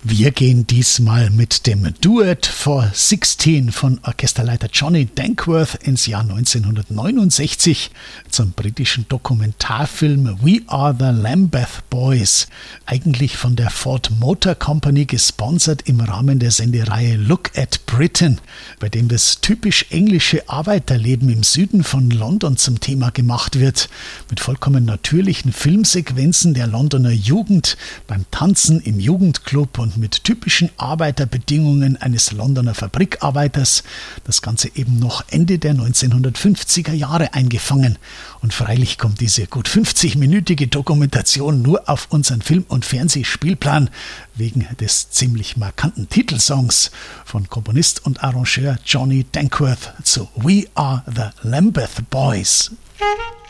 Wir gehen diesmal mit dem Duet for 16 von Orchesterleiter Johnny Dankworth ins Jahr 1969 zum britischen Dokumentarfilm We Are the Lambeth Boys, eigentlich von der Ford Motor Company gesponsert im Rahmen der Sendereihe Look at Britain, bei dem das typisch englische Arbeiterleben im Süden von London zum Thema gemacht wird, mit vollkommen natürlichen Filmsequenzen der Londoner Jugend beim Tanzen im Jugendclub und mit typischen Arbeiterbedingungen eines Londoner Fabrikarbeiters, das Ganze eben noch Ende der 1950er Jahre eingefangen. Und freilich kommt diese gut 50-minütige Dokumentation nur auf unseren Film- und Fernsehspielplan wegen des ziemlich markanten Titelsongs von Komponist und Arrangeur Johnny Dankworth zu We Are the Lambeth Boys.